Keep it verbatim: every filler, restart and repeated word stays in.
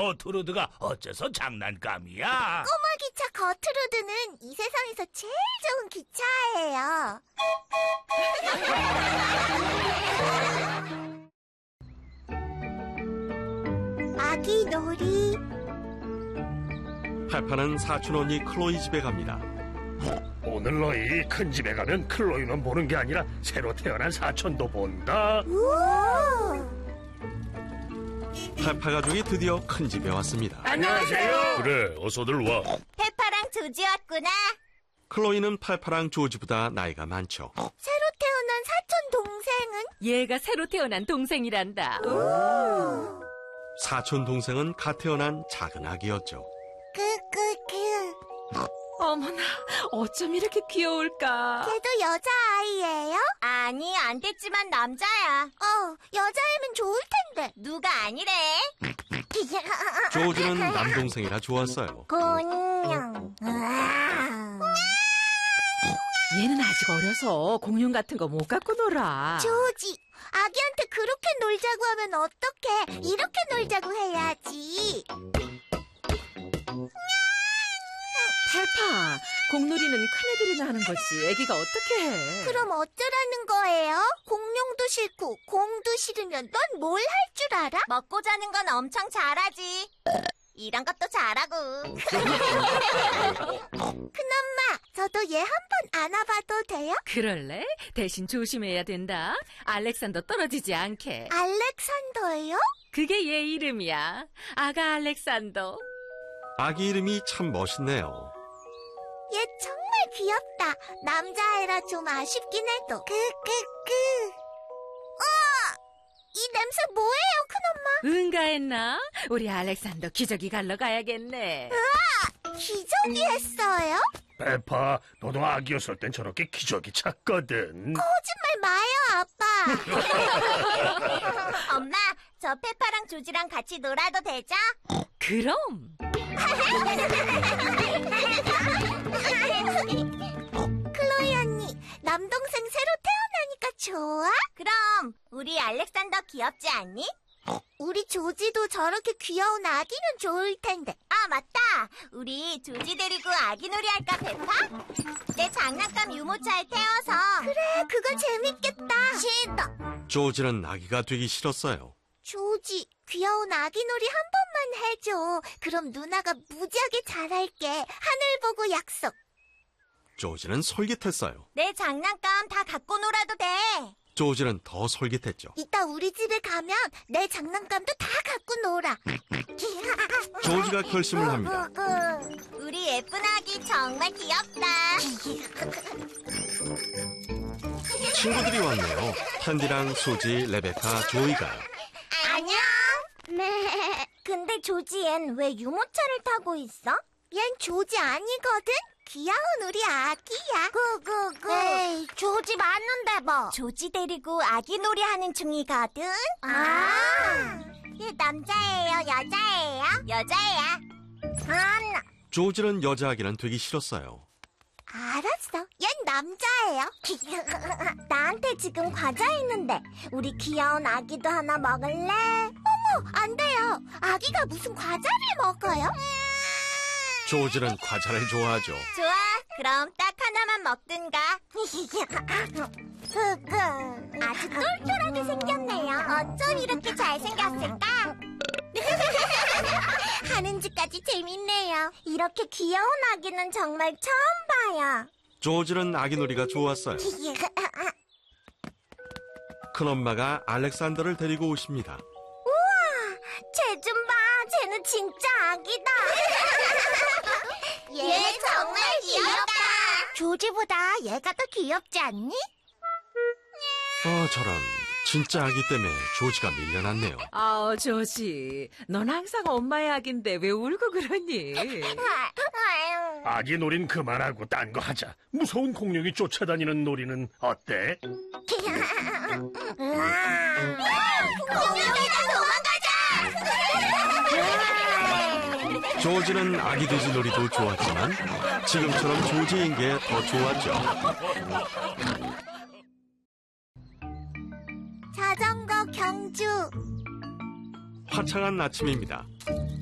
거트루드가 어째서 장난감이야? 꼬마 기차 거트루드는 이 세상에서 제일 좋은 기차예요. 아기 놀이. 페파는 사촌 언니 클로이 집에 갑니다. 오늘 너희 큰 집에 가면 클로이만 보는 게 아니라 새로 태어난 사촌도 본다. 우! 페파 가족이 드디어 큰 집에 왔습니다. 안녕하세요. 그래, 어서들 와. 페파랑 조지 왔구나. 클로이는 페파랑 조지보다 나이가 많죠. 새로 태어난 사촌 동생은? 얘가 새로 태어난 동생이란다. 오! 사촌 동생은 갓 태어난 작은 아기였죠. 크크크. 어머나, 어쩜 이렇게 귀여울까? 걔도 여자아이예요? 아니, 안 됐지만 남자야. 어, 여자애면 좋을 텐데. 누가 아니래? 조지는 남동생이라 좋았어요. 공룡. 얘는 아직 어려서 공룡 같은 거 못 갖고 놀아. 조지, 아기한테 그렇게 놀자고 하면 어떡해. 이렇게 놀자고 해야지. 페파, 공놀이는 큰애들이나 하는 거지. 애기가 어떻게 해? 그럼 어쩌라는 거예요? 공룡도 싫고 공도 싫으면 넌 뭘 할 줄 알아? 먹고 자는 건 엄청 잘하지. 이런 것도 잘하고. 큰엄마, 저도 얘 한 번 안아봐도 돼요? 그럴래? 대신 조심해야 된다. 알렉산더 떨어지지 않게. 알렉산더예요? 그게 얘 이름이야. 아가 알렉산더. 아기 이름이 참 멋있네요. 얘 정말 귀엽다. 남자애라 좀 아쉽긴 해도. 크크크. 어! 이 냄새 뭐예요, 큰엄마? 응가했나? 우리 알렉산더 기저귀 갈러 가야겠네. 기저귀 했어요? 페파, 너도 아기였을 땐 저렇게 기저귀 찼거든. 거짓말 마요, 아빠. 엄마, 저 페파랑 조지랑 같이 놀아도 되죠? 그럼. 클로이 언니, 남동생 새로 태어나니까 좋아? 그럼 우리 알렉산더 귀엽지 않니? 우리 조지도 저렇게 귀여운 아기는 좋을 텐데. 아, 맞다. 우리 조지 데리고 아기놀이 할까, 페파? 내 장난감 유모차에 태워서. 그래, 그거 재밌겠다. 싫어. 조지는 아기가 되기 싫었어요. 조지, 귀여운 아기놀이 한 번만 해줘. 그럼 누나가 무지하게 잘할게. 하늘 보고 약속. 조지는 솔깃했어요. 내 장난감 다 갖고 놀아도 돼. 조지는 더 솔깃했죠. 이따 우리 집에 가면 내 장난감도 다 갖고 놀아. 조지가 결심을 합니다. 우리 예쁜 아기 정말 귀엽다. 친구들이 왔네요. 캔디랑 수지, 레베카, 조이가요. 안녕. 네. 근데 조지 얜 왜 유모차를 타고 있어? 얜 조지 아니거든? 귀여운 우리 아기야. 구구구. 에이, 조지 맞는데 뭐. 조지 데리고 아기 놀이 하는 중이거든. 아. 얘 남자예요, 여자예요? 여자야. 아, 조지는 여자 아기는 되기 싫었어요. 알았어. 얜 남자예요. 나한테 지금 과자 있는데 우리 귀여운 아기도 하나 먹을래? 어머, 안 돼요. 아기가 무슨 과자를 먹어요? 조지는 과자를 좋아하죠. 좋아. 그럼 딱 하나만 먹든가. 아주 똘똘하게 생겼네요. 어쩜 이렇게 잘생겼을까? 하는 짓까지 재밌네요. 이렇게 귀여운 아기는 정말 처음 봐요. 조지는 아기 놀이가 좋았어요. 큰엄마가 알렉산더를 데리고 오십니다. 우와, 쟤 좀 봐. 쟤는 진짜 아기다. 얘 정말 귀엽다. 조지보다 얘가 더 귀엽지 않니? 어, 저런. 진짜 아기 때문에 조지가 밀려났네요. 아우, 조지. 넌 항상 엄마의 아기인데 왜 울고 그러니? 아기 놀이는 그만하고 딴 거 하자. 무서운 공룡이 쫓아다니는 놀이는 어때? 공룡이다, 도망가자. 조지는 아기 돼지 놀이도 좋았지만 지금처럼 조지인 게 더 좋았죠. 자전거 경주. 화창한 아침입니다.